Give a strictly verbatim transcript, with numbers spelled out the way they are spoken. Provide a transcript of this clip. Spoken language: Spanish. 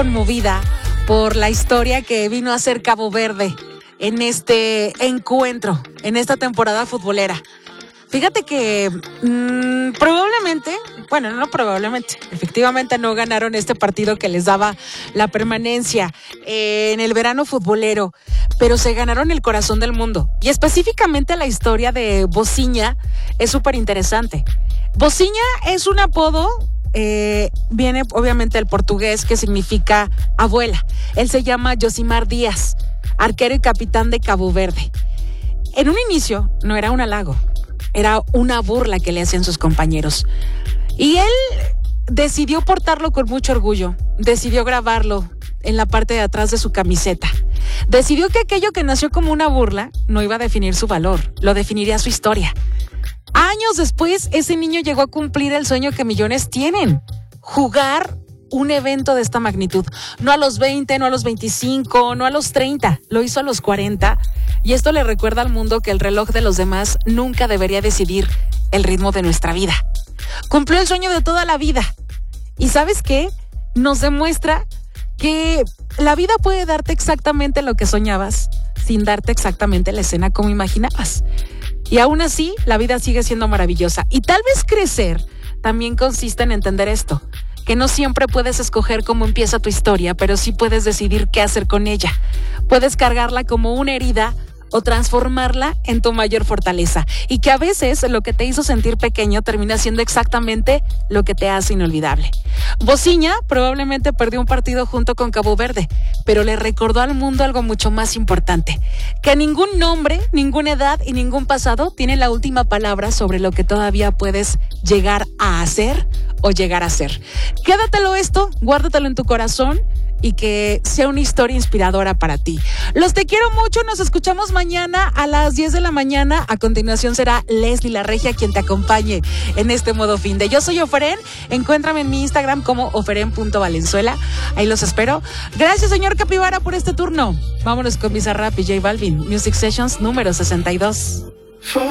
conmovida por la historia que vino a hacer Cabo Verde en este encuentro, en esta temporada futbolera. Fíjate que mmm, probablemente, bueno, no probablemente, efectivamente no ganaron este partido que les daba la permanencia eh, en el verano futbolero, pero se ganaron el corazón del mundo. Y específicamente la historia de Bocinha es súper interesante. Bocinha es un apodo, eh, viene obviamente del portugués, que significa abuela. Él se llama Josimar Díaz, arquero y capitán de Cabo Verde. En un inicio no era un halago, era una burla que le hacían sus compañeros. Y él decidió portarlo con mucho orgullo, decidió grabarlo en la parte de atrás de su camiseta. Decidió que aquello que nació como una burla no iba a definir su valor, lo definiría su historia. Años después, ese niño llegó a cumplir el sueño que millones tienen: jugar un evento de esta magnitud. No a los veinte, no a los veinticinco, no a los treinta, lo hizo a los cuarenta. Y esto le recuerda al mundo que el reloj de los demás nunca debería decidir el ritmo de nuestra vida. Cumplió el sueño de toda la vida. ¿Y sabes qué? Nos demuestra que la vida puede darte exactamente lo que soñabas, sin darte exactamente la escena como imaginabas. Y aún así, la vida sigue siendo maravillosa. Y tal vez crecer también consiste en entender esto: que no siempre puedes escoger cómo empieza tu historia, pero sí puedes decidir qué hacer con ella. Puedes cargarla como una herida o transformarla en tu mayor fortaleza. Y que a veces lo que te hizo sentir pequeño termina siendo exactamente lo que te hace inolvidable. Bocinha probablemente perdió un partido junto con Cabo Verde, pero le recordó al mundo algo mucho más importante: que ningún nombre, ninguna edad y ningún pasado tiene la última palabra sobre lo que todavía puedes llegar a hacer o llegar a ser. Quédatelo esto, guárdatelo en tu corazón y que sea una historia inspiradora para ti. Los te quiero mucho, nos escuchamos mañana a las diez de la mañana. A continuación será Leslie La Regia quien te acompañe en este modo fin de. Yo soy Oferen, encuéntrame en mi Instagram como oferen punto valenzuela, ahí los espero. Gracias, señor Capibara, por este turno. Vámonos con Bizarrap y J Balvin, Music Sessions número sesenta y dos.